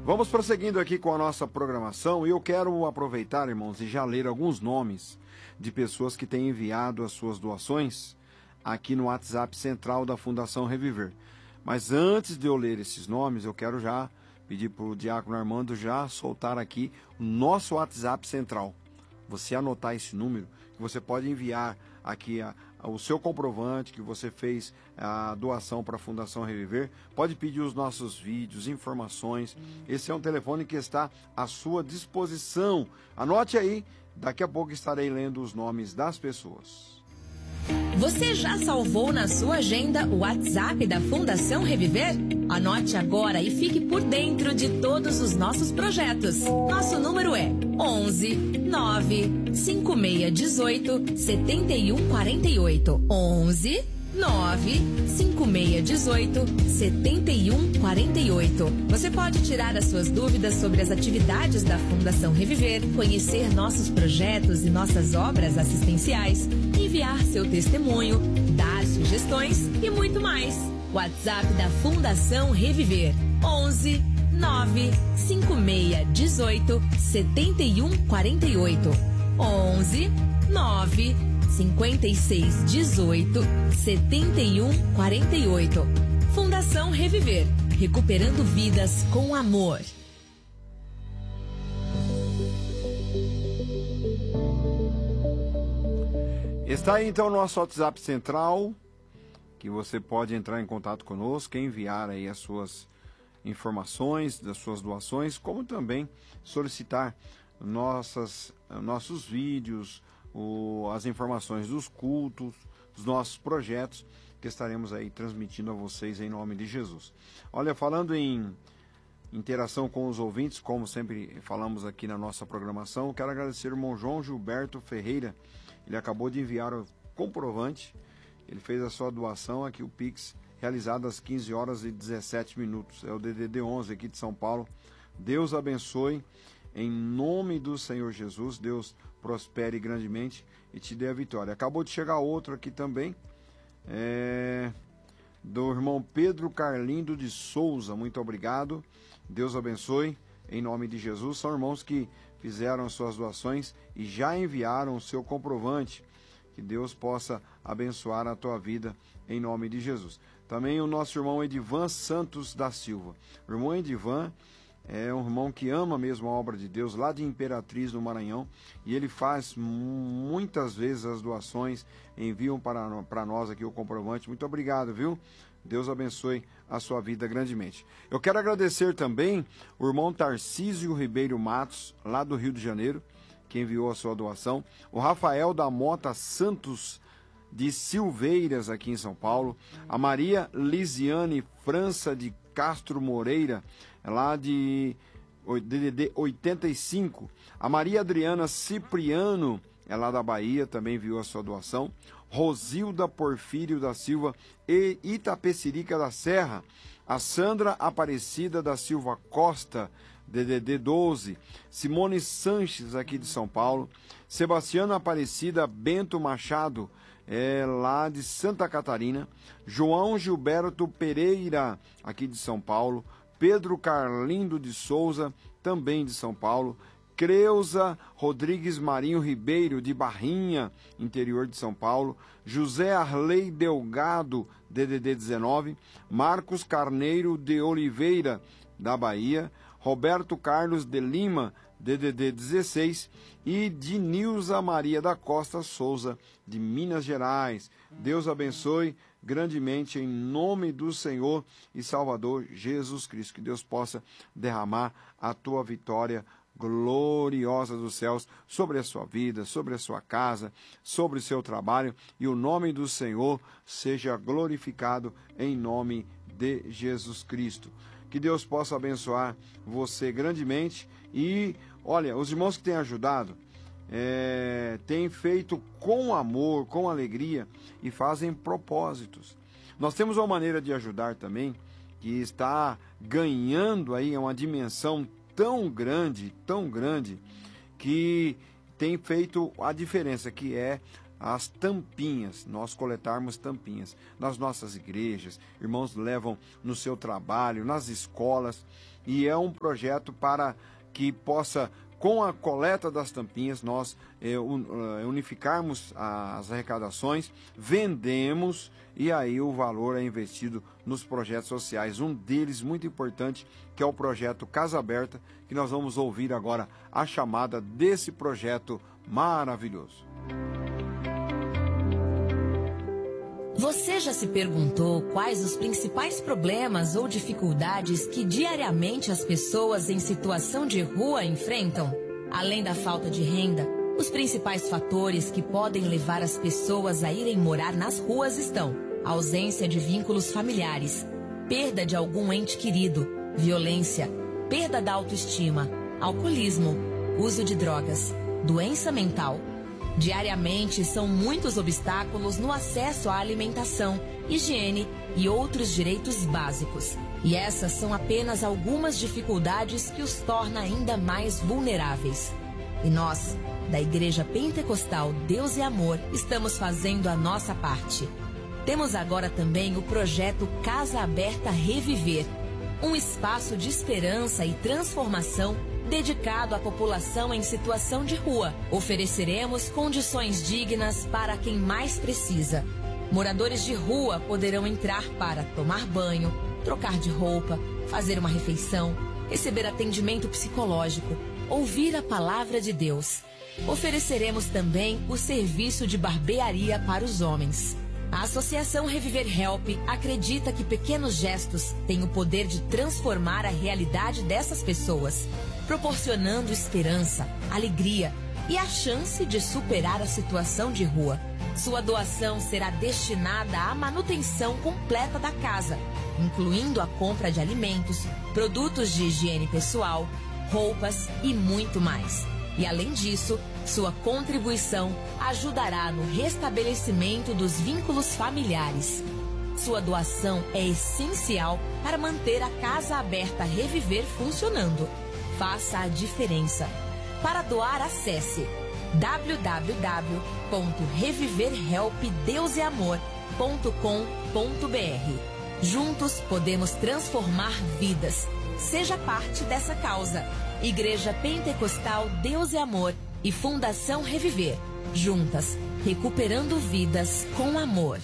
Vamos prosseguindo aqui com a nossa programação e eu quero aproveitar, irmãos, e já ler alguns nomes de pessoas que têm enviado as suas doações aqui no WhatsApp central da Fundação Reviver. Mas antes de eu ler esses nomes, eu quero já pedir para o Diácono Armando já soltar aqui o nosso WhatsApp central. Você anotar esse número, que você pode enviar aqui o seu comprovante que você fez a doação para a Fundação Reviver. Pode pedir os nossos vídeos, informações. Esse é um telefone que está à sua disposição. Anote aí, daqui a pouco estarei lendo os nomes das pessoas. Você já salvou na sua agenda o WhatsApp da Fundação Reviver? Anote agora e fique por dentro de todos os nossos projetos. Nosso número é 11 9 5618 7148. 11 9 5618 7148. Você pode tirar as suas dúvidas sobre as atividades da Fundação Reviver, conhecer nossos projetos e nossas obras assistenciais, enviar seu testemunho, dar sugestões e muito mais. WhatsApp da Fundação Reviver 11 9 5618 7148. 11 9 5618 7148. Fundação Reviver, recuperando vidas com amor. Está aí então o nosso WhatsApp central, que você pode entrar em contato conosco, enviar aí as suas informações das suas doações, como também solicitar nossos vídeos, as informações dos cultos, dos nossos projetos, que estaremos aí transmitindo a vocês em nome de Jesus. Olha, falando em interação com os ouvintes, como sempre falamos aqui na nossa programação, quero agradecer o irmão João Gilberto Ferreira. Ele acabou de enviar o comprovante, ele fez a sua doação aqui, o Pix, realizado às 15 horas e 17 minutos. É o DDD 11 aqui de São Paulo. Deus abençoe, em nome do Senhor Jesus. Deus prospere grandemente e te dê a vitória. Acabou de chegar outro aqui também, do irmão Pedro Carlindo de Souza. Muito obrigado, Deus abençoe, em nome de Jesus. São irmãos que fizeram suas doações e já enviaram o seu comprovante. Que Deus possa abençoar a tua vida em nome de Jesus. Também o nosso irmão Edivan Santos da Silva. O irmão Edivan é um irmão que ama mesmo a obra de Deus, lá de Imperatriz, no Maranhão, e ele faz muitas vezes as doações, enviam para nós aqui o comprovante. Muito obrigado, viu? Deus abençoe a sua vida grandemente. Eu quero agradecer também o irmão Tarcísio Ribeiro Matos, lá do Rio de Janeiro, que enviou a sua doação. O Rafael da Mota Santos de Silveiras, aqui em São Paulo. A Maria Lisiane França de Castro Moreira, lá de DDD 85. A Maria Adriana Cipriano, é lá da Bahia, também enviou a sua doação. Rosilda Porfírio da Silva e Itapecerica da Serra. A Sandra Aparecida da Silva Costa, DDD 12. Simone Sanches, aqui de São Paulo. Sebastiana Aparecida Bento Machado, lá de Santa Catarina. João Gilberto Pereira, aqui de São Paulo. Pedro Carlindo de Souza, também de São Paulo. Creuza Rodrigues Marinho Ribeiro, de Barrinha, interior de São Paulo. José Arley Delgado, DDD 19. Marcos Carneiro de Oliveira, da Bahia. Roberto Carlos de Lima, DDD 16. E Dinilza Maria da Costa Souza, de Minas Gerais. Deus abençoe grandemente em nome do Senhor e Salvador Jesus Cristo. Que Deus possa derramar a tua vitória gloriosa dos céus sobre a sua vida, sobre a sua casa, sobre o seu trabalho, e o nome do Senhor seja glorificado em nome de Jesus Cristo. Que Deus possa abençoar você grandemente. E olha, os irmãos que têm ajudado têm feito com amor, com alegria, e fazem propósitos. Nós temos uma maneira de ajudar também que está ganhando aí uma dimensão tão grande, que tem feito a diferença, que é as tampinhas, nós coletarmos tampinhas nas nossas igrejas, irmãos levam no seu trabalho, nas escolas, e é um projeto para que possa, com a coleta das tampinhas, nós unificarmos as arrecadações, vendemos e aí o valor é investido nos projetos sociais. Um deles muito importante, que é o projeto Casa Aberta, que nós vamos ouvir agora a chamada desse projeto maravilhoso. Você já se perguntou quais os principais problemas ou dificuldades que diariamente as pessoas em situação de rua enfrentam? Além da falta de renda, os principais fatores que podem levar as pessoas a irem morar nas ruas estão: ausência de vínculos familiares, perda de algum ente querido, violência, perda da autoestima, alcoolismo, uso de drogas, doença mental. Diariamente, são muitos obstáculos no acesso à alimentação, higiene e outros direitos básicos. E essas são apenas algumas dificuldades que os torna ainda mais vulneráveis. E nós, da Igreja Pentecostal Deus e Amor, estamos fazendo a nossa parte. Temos agora também o projeto Casa Aberta Reviver, um espaço de esperança e transformação dedicado à população em situação de rua. Ofereceremos condições dignas para quem mais precisa. Moradores de rua poderão entrar para tomar banho, trocar de roupa, fazer uma refeição, receber atendimento psicológico, ouvir a palavra de Deus. Ofereceremos também o serviço de barbearia para os homens. A Associação Reviver Help acredita que pequenos gestos têm o poder de transformar a realidade dessas pessoas, proporcionando esperança, alegria e a chance de superar a situação de rua. Sua doação será destinada à manutenção completa da casa, incluindo a compra de alimentos, produtos de higiene pessoal, roupas e muito mais. E além disso, sua contribuição ajudará no restabelecimento dos vínculos familiares. Sua doação é essencial para manter a Casa Aberta Reviver funcionando. Faça a diferença. Para doar, acesse www.reviverhelpdeuseamor.com.br. Juntos podemos transformar vidas. Seja parte dessa causa. Igreja Pentecostal Deus e Amor e Fundação Reviver. Juntas, recuperando vidas com amor.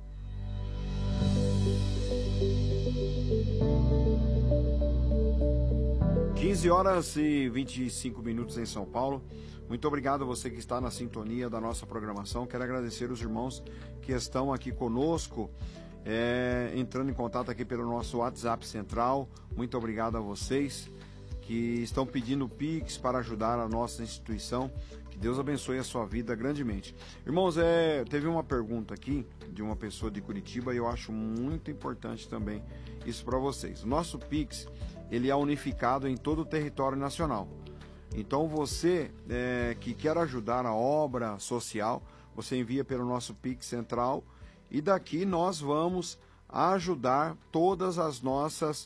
15h25 em São Paulo. Muito obrigado a você que está na sintonia da nossa programação. Quero agradecer os irmãos que estão aqui conosco, entrando em contato aqui pelo nosso WhatsApp central. Muito obrigado a vocês que estão pedindo Pix para ajudar a nossa instituição. Que Deus abençoe a sua vida grandemente. Irmãos, teve uma pergunta aqui de uma pessoa de Curitiba e eu acho muito importante também isso para vocês. O nosso Pix, ele é unificado em todo o território nacional. Então você que quer ajudar a obra social, você envia pelo nosso Pix central e daqui nós vamos ajudar todas as nossas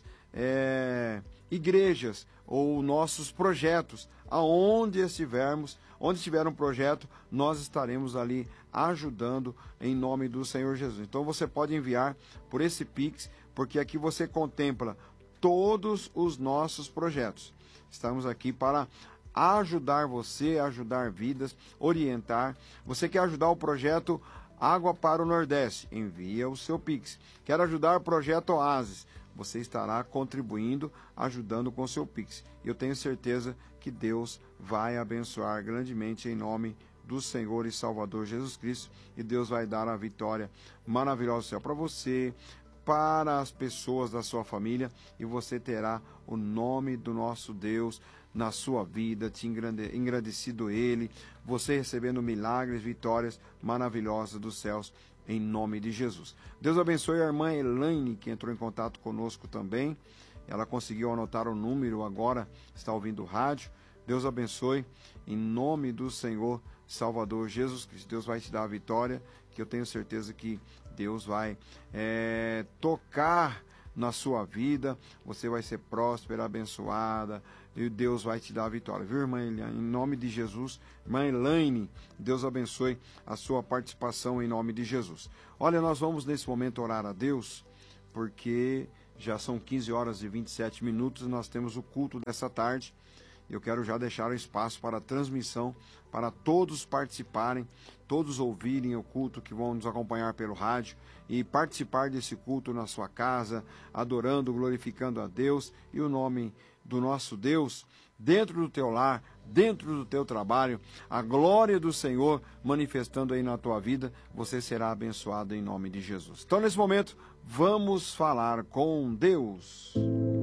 igrejas ou nossos projetos. Aonde estivermos, onde tiver um projeto, nós estaremos ali ajudando em nome do Senhor Jesus. Então você pode enviar por esse Pix, porque aqui você contempla todos os nossos projetos. Estamos aqui para ajudar você, ajudar vidas, orientar. Você quer ajudar o projeto Água para o Nordeste? Envia o seu Pix. Quer ajudar o projeto Oásis? Você estará contribuindo, ajudando com o seu Pix. Eu tenho certeza que Deus vai abençoar grandemente em nome do Senhor e Salvador Jesus Cristo. E Deus vai dar a vitória maravilhosa do céu para você, para as pessoas da sua família. E você terá o nome do nosso Deus na sua vida, te engrandecido Ele, você recebendo milagres, vitórias maravilhosas dos céus, em nome de Jesus. Deus abençoe a irmã Elaine, que entrou em contato conosco também. Ela conseguiu anotar o número agora, está ouvindo o rádio. Deus abençoe, em nome do Senhor Salvador Jesus Cristo. Deus vai te dar a vitória, que eu tenho certeza que Deus vai tocar na sua vida, você vai ser próspera, abençoada, e Deus vai te dar a vitória, viu, irmã Eliane? Em nome de Jesus. Irmã Elaine, Deus abençoe a sua participação em nome de Jesus. Olha, nós vamos nesse momento orar a Deus, porque já são 15 horas e 27 minutos, nós temos o culto dessa tarde. Eu quero já deixar o espaço para a transmissão, para todos participarem, todos ouvirem o culto, que vão nos acompanhar pelo rádio e participar desse culto na sua casa, adorando, glorificando a Deus e o nome do nosso Deus, dentro do teu lar, dentro do teu trabalho, a glória do Senhor manifestando aí na tua vida, você será abençoado em nome de Jesus. Então, nesse momento, vamos falar com Deus.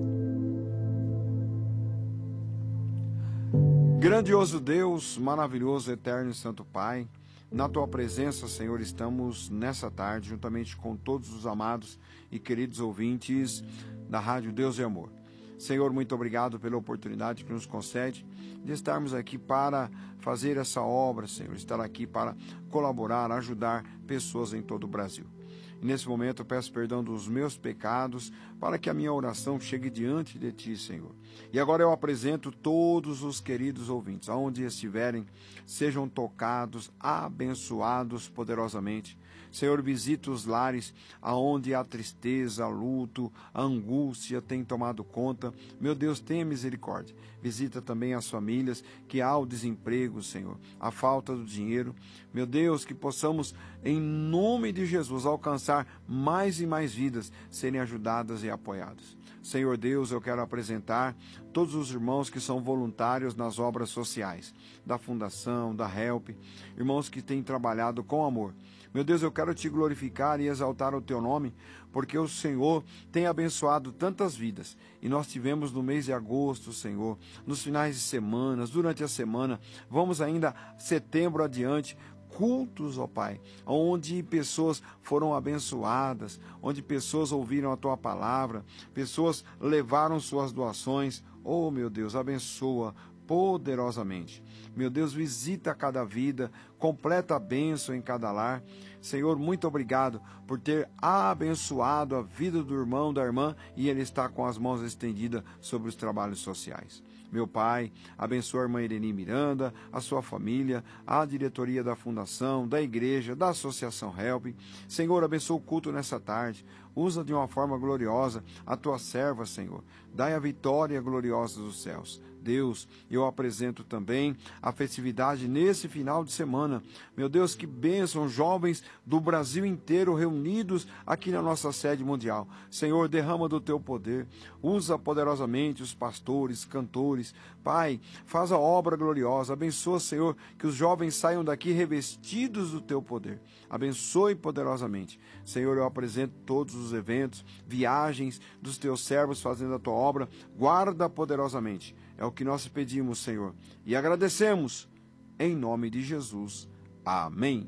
Grandioso Deus, maravilhoso, eterno e santo Pai, na tua presença, Senhor, estamos nessa tarde, juntamente com todos os amados e queridos ouvintes da Rádio Deus e Amor. Senhor, muito obrigado pela oportunidade que nos concede de estarmos aqui para fazer essa obra, Senhor, estar aqui para colaborar, ajudar pessoas em todo o Brasil. E nesse momento eu peço perdão dos meus pecados, para que a minha oração chegue diante de Ti, Senhor. E agora eu apresento todos os queridos ouvintes, aonde estiverem, sejam tocados, abençoados poderosamente. Senhor, visita os lares aonde a tristeza, a luto, a angústia tem tomado conta. Meu Deus, tenha misericórdia. Visita também as famílias que há o desemprego, Senhor, a falta do dinheiro. Meu Deus, que possamos, em nome de Jesus, alcançar mais e mais vidas, serem ajudadas e apoiadas. Senhor Deus, eu quero apresentar todos os irmãos que são voluntários nas obras sociais, da Fundação, da Help, irmãos que têm trabalhado com amor. Meu Deus, eu quero Te glorificar e exaltar o Teu nome, porque o Senhor tem abençoado tantas vidas. E nós tivemos no mês de agosto, Senhor, nos finais de semanas, durante a semana, vamos ainda setembro adiante, cultos, ó Pai, onde pessoas foram abençoadas, onde pessoas ouviram a Tua palavra, pessoas levaram suas doações. Oh, meu Deus, abençoa poderosamente. Meu Deus, visita cada vida, completa a bênção em cada lar. Senhor, muito obrigado por ter abençoado a vida do irmão, da irmã, e ele está com as mãos estendidas sobre os trabalhos sociais. Meu Pai, abençoa a irmã Ireni Miranda, a sua família, a diretoria da Fundação, da Igreja, da Associação Help. Senhor, abençoa o culto nessa tarde. Usa de uma forma gloriosa a Tua serva, Senhor. Dai a vitória gloriosa dos céus. Deus, eu apresento também a festividade nesse final de semana. Meu Deus, que bênção, jovens do Brasil inteiro reunidos aqui na nossa sede mundial. Senhor, derrama do Teu poder, usa poderosamente os pastores, cantores. Pai, faz a obra gloriosa, abençoa, Senhor, que os jovens saiam daqui revestidos do Teu poder. Abençoe poderosamente. Senhor, eu apresento todos os eventos, viagens dos Teus servos fazendo a Tua obra. Guarda poderosamente. É o que nós pedimos, Senhor, e agradecemos em nome de Jesus. Amém.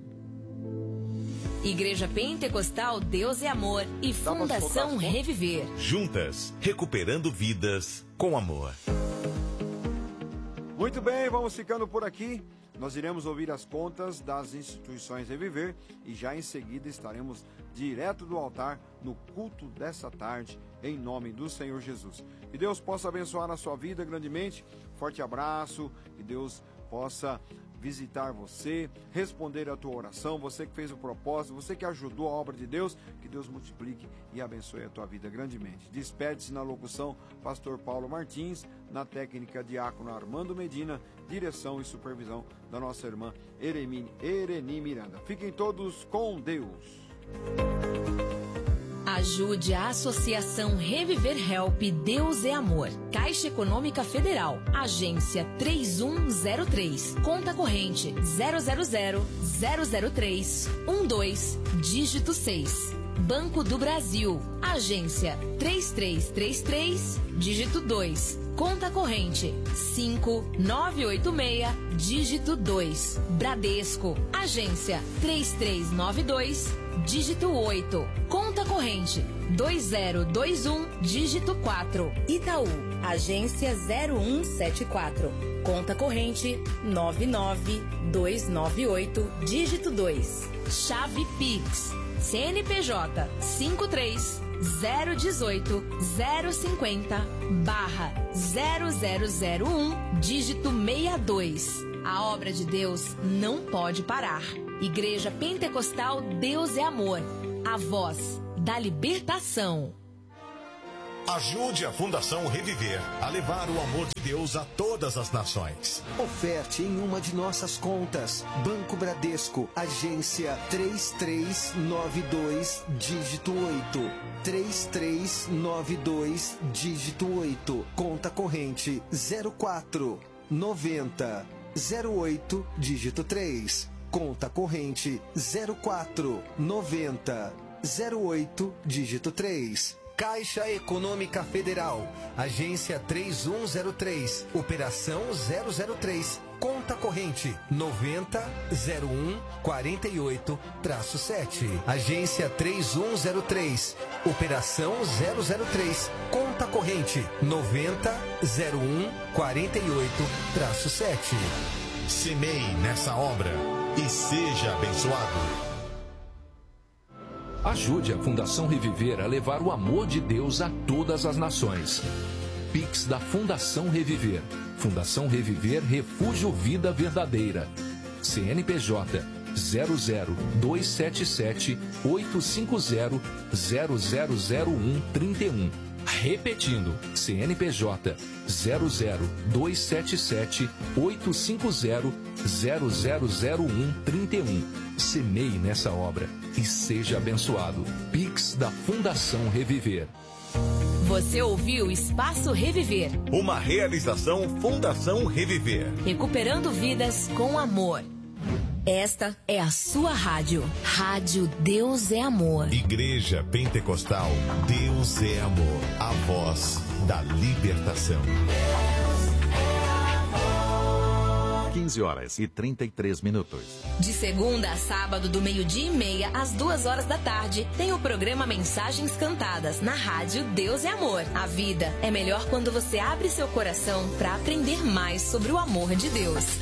Igreja Pentecostal Deus é Amor e Fundação Reviver. Juntas, recuperando vidas com amor. Muito bem, vamos ficando por aqui. Nós iremos ouvir as contas das instituições Reviver e já em seguida estaremos direto do altar no culto dessa tarde, em nome do Senhor Jesus. Que Deus possa abençoar a sua vida grandemente. Forte abraço, que Deus possa visitar você, responder a tua oração, você que fez o propósito, você que ajudou a obra de Deus, que Deus multiplique e abençoe a tua vida grandemente. Despede-se na locução, Pastor Paulo Martins, na técnica, Diácono Armando Medina, direção e supervisão da nossa irmã Ireni Miranda. Fiquem todos com Deus. Ajude a Associação Reviver Help Deus é Amor. Caixa Econômica Federal. Agência 3103. Conta corrente 000-003-12, dígito 6. Banco do Brasil. Agência 3333, dígito 2. Conta corrente 5986, dígito 2. Bradesco. Agência 3392, dígito 8. Conta corrente 2021, dígito 4. Itaú. Agência 0174. Conta corrente 99298, dígito 2. Chave Pix. CNPJ 018 050 /0001 dígito 62. A obra de Deus não pode parar. Igreja Pentecostal Deus é Amor, a voz da libertação. Ajude a Fundação Reviver a levar o amor de Deus a todas as nações. Oferte em uma de nossas contas. Banco Bradesco, agência 3392, dígito 8. 3392, dígito 8. Conta corrente 04 90 08, dígito 3. Conta corrente 04 90 08, dígito 3. Caixa Econômica Federal, agência 3103, operação 003, conta corrente 9001 48-7, agência 3103, operação 003, conta corrente 9001 48-7. Semeie nessa obra e seja abençoado. Ajude a Fundação Reviver a levar o amor de Deus a todas as nações. Pix da Fundação Reviver. Fundação Reviver Refúgio Vida Verdadeira. CNPJ 00277 850 0001 31. Repetindo, CNPJ 00277 850 0001 31. Semeie nessa obra e seja abençoado. Pix da Fundação Reviver. Você ouviu Espaço Reviver. Uma realização Fundação Reviver. Recuperando vidas com amor. Esta é a sua rádio. Rádio Deus é Amor. Igreja Pentecostal Deus é Amor. A voz da libertação. 15h33. De segunda a sábado, do 12:30 às 14h, tem o programa Mensagens Cantadas na rádio Deus é Amor. A vida é melhor quando você abre seu coração para aprender mais sobre o amor de Deus.